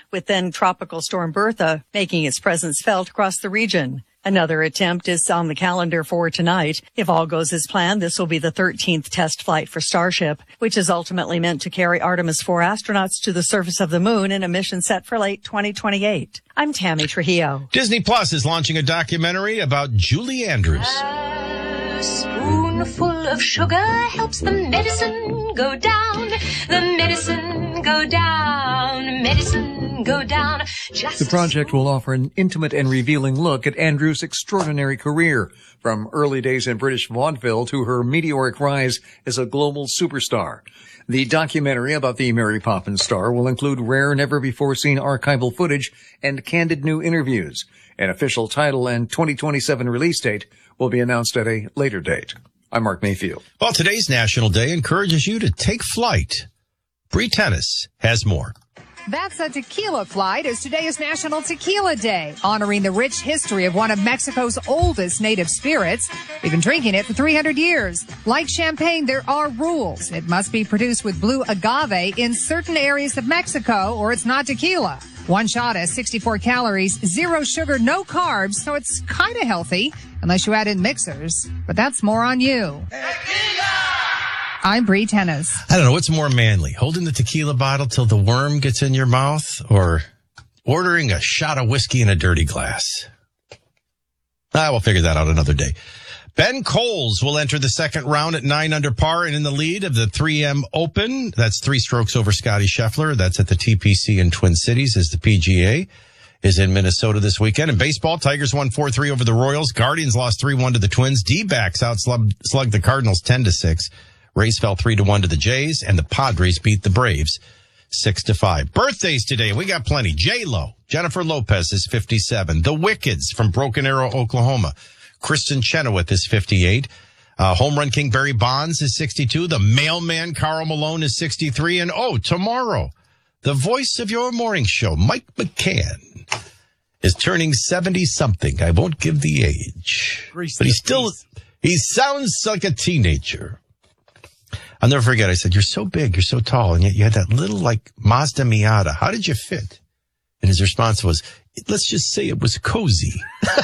with then Tropical Storm Bertha making its presence felt across the region. Another attempt is on the calendar for tonight. If all goes as planned, this will be the 13th test flight for Starship, which is ultimately meant to carry Artemis 4 astronauts to the surface of the moon in a mission set for late 2028. I'm Tammy Trujillo. Disney Plus is launching a documentary about Julie Andrews. A spoonful of sugar helps the medicine go down. The medicine go down. Medicine go down. The project will offer an intimate and revealing look at Andrews' extraordinary career, from early days in British vaudeville to her meteoric rise as a global superstar. The documentary about the Mary Poppins star will include rare, never-before-seen archival footage and candid new interviews. An official title and 2027 release date will be announced at a later date. I'm Mark Mayfield. Well, today's National Day encourages you to take flight. Bree Tennis has more. That's a tequila flight, as today is National Tequila Day, honoring the rich history of one of Mexico's oldest native spirits. We've been drinking it for 300 years. Like champagne, there are rules. It must be produced with blue agave in certain areas of Mexico, or it's not tequila. One shot has 64 calories, 0 sugar, no carbs, so it's kind of healthy, unless you add in mixers. But that's more on you. Tequila! I'm Bree Tennis. I don't know, what's more manly, holding the tequila bottle till the worm gets in your mouth, or ordering a shot of whiskey in a dirty glass? We'll figure that out another day. Ben Coles will enter the second round at 9 under par and in the lead of the 3M Open. That's 3 strokes over Scotty Scheffler. That's at the TPC in Twin Cities, as the PGA is in Minnesota this weekend. In baseball, Tigers won 4-3 over the Royals. Guardians lost 3-1 to the Twins. D-backs outslugged the Cardinals 10-6. Rays fell 3-1 to the Jays, and the Padres beat the Braves 6-5. Birthdays today, we got plenty. J-Lo, Jennifer Lopez is 57. The Wickeds from Broken Arrow, Oklahoma. Kristen Chenoweth is 58. Home Run King Barry Bonds is 62. The Mailman Karl Malone is 63. And tomorrow, the voice of your morning show, Mike McCann, is turning 70-something. I won't give the age. But he sounds like a teenager. I'll never forget, I said, you're so big, you're so tall, and yet you had that little, Mazda Miata. How did you fit? And his response was, let's just say it was cozy.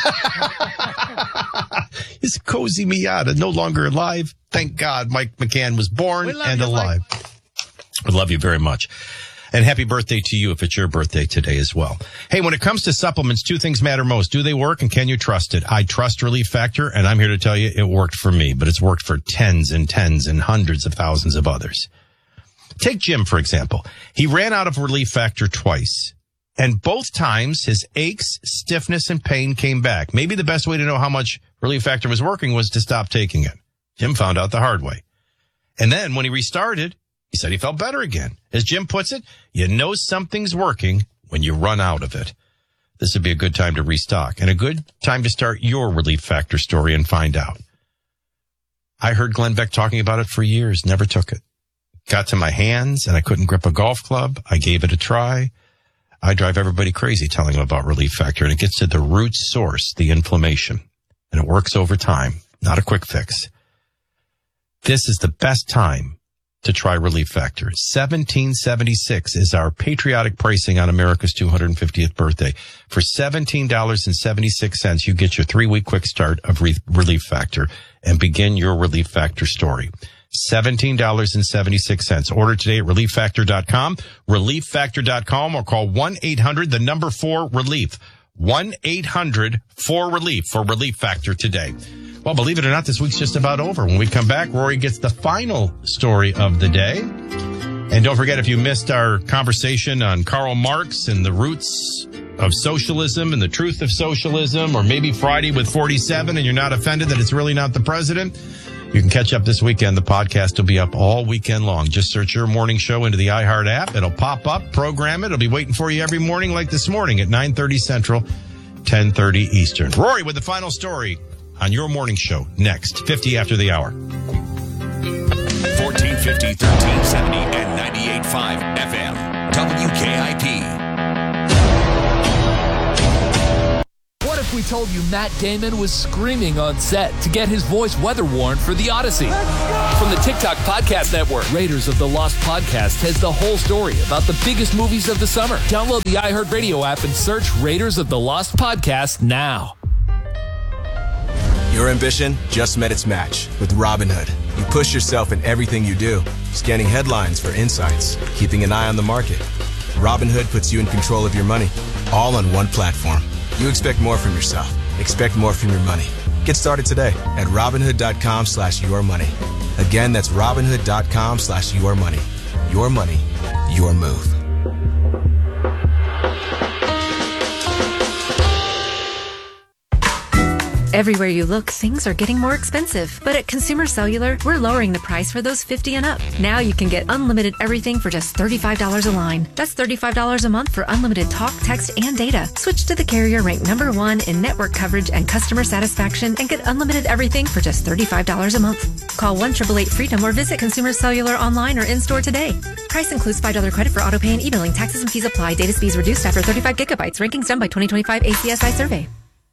His cozy Miata, no longer alive. Thank God Mike McCann was born and alive. I love you very much. And happy birthday to you if it's your birthday today as well. Hey, when it comes to supplements, 2 things matter most. Do they work, and can you trust it? I trust Relief Factor, and I'm here to tell you it worked for me, but it's worked for tens and hundreds of thousands of others. Take Jim, for example. He ran out of Relief Factor twice, and both times his aches, stiffness, and pain came back. Maybe the best way to know how much Relief Factor was working was to stop taking it. Jim found out the hard way. And then when he restarted, he said he felt better again. As Jim puts it, you know something's working when you run out of it. This would be a good time to restock and a good time to start your Relief Factor story and find out. I heard Glenn Beck talking about it for years, never took it. Got to my hands and I couldn't grip a golf club. I gave it a try. I drive everybody crazy telling them about Relief Factor, and it gets to the root source, the inflammation, and it works over time, not a quick fix. This is the best time to try Relief Factor. $17.76 is our patriotic pricing on America's 250th birthday. For $17.76, you get your 3-week quick start of Relief Factor and begin your Relief Factor story. $17.76. Order today at ReliefFactor.com, ReliefFactor.com, or call 1-800-4-RELIEF. 1-800-4-RELIEF for Relief Factor today. Well, believe it or not, this week's just about over. When we come back, Rory gets the final story of the day. And don't forget, if you missed our conversation on Karl Marx and the roots of socialism and the truth of socialism, or maybe Friday with 47 and you're not offended that it's really not the president, you can catch up this weekend. The podcast will be up all weekend long. Just search your morning show into the iHeart app. It'll pop up, program it. It'll be waiting for you every morning like this morning at 9:30 Central, 10:30 Eastern. Rory with the final story on your morning show next, 50 after the hour. 1450, 1370, and 98.5 FM. WKIP. What if we told you Matt Damon was screaming on set to get his voice weather-worn for The Odyssey. From the TikTok Podcast Network, Raiders of the Lost Podcast has the whole story about the biggest movies of the summer. Download the iHeartRadio app and search Raiders of the Lost Podcast now. Your ambition just met its match with Robinhood. You push yourself in everything you do, scanning headlines for insights, keeping an eye on the market. Robinhood puts you in control of your money, all on one platform. You expect more from yourself. Expect more from your money. Get started today at Robinhood.com/yourmoney. Again, that's Robinhood.com/yourmoney. Your money, your move. Everywhere you look, things are getting more expensive. But at Consumer Cellular, we're lowering the price for those 50 and up. Now you can get unlimited everything for just $35 a line. That's $35 a month for unlimited talk, text, and data. Switch to the carrier ranked #1 in network coverage and customer satisfaction and get unlimited everything for just $35 a month. Call 1-888-FREEDOM or visit Consumer Cellular online or in-store today. Price includes $5 credit for auto pay and e-billing. Taxes and fees apply. Data speeds reduced after 35 gigabytes. Rankings done by 2025 ACSI survey.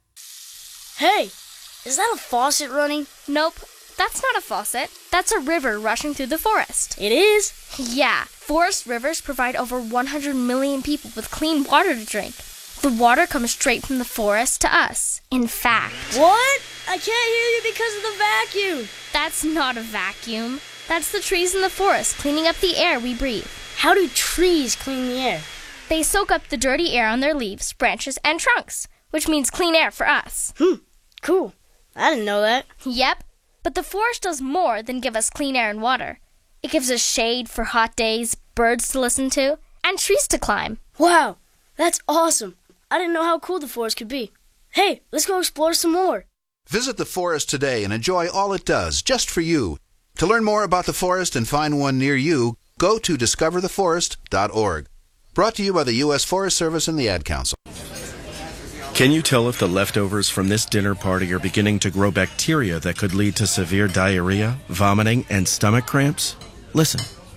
Hey, is that a faucet running? Nope, that's not a faucet. That's a river rushing through the forest. It is? Yeah, forest rivers provide over 100 million people with clean water to drink. The water comes straight from the forest to us. In fact... What? I can't hear you because of the vacuum. That's not a vacuum. That's the trees in the forest cleaning up the air we breathe. How do trees clean the air? They soak up the dirty air on their leaves, branches, and trunks, which means clean air for us. Cool. I didn't know that. Yep. But the forest does more than give us clean air and water. It gives us shade for hot days, birds to listen to, and trees to climb. Wow. That's awesome. I didn't know how cool the forest could be. Hey, let's go explore some more. Visit the forest today and enjoy all it does, just for you. To learn more about the forest and find one near you, go to discovertheforest.org. Brought to you by the U.S. Forest Service and the Ad Council. Can you tell if the leftovers from this dinner party are beginning to grow bacteria that could lead to severe diarrhea, vomiting, and stomach cramps? Listen.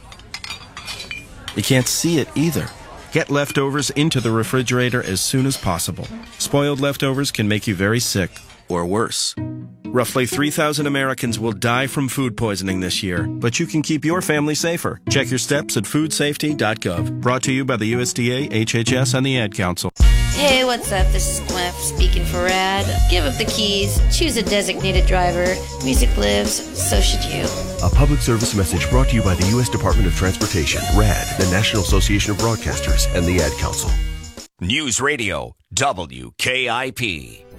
You can't see it either. Get leftovers into the refrigerator as soon as possible. Spoiled leftovers can make you very sick, or worse. Roughly 3,000 Americans will die from food poisoning this year, but you can keep your family safer. Check your steps at foodsafety.gov. Brought to you by the USDA, HHS, and the Ad Council. Hey, what's up? This is Glyph speaking for RAD. Give up the keys, choose a designated driver. Music lives, so should you. A public service message brought to you by the U.S. Department of Transportation, RAD, the National Association of Broadcasters, and the Ad Council. News Radio, WKIP.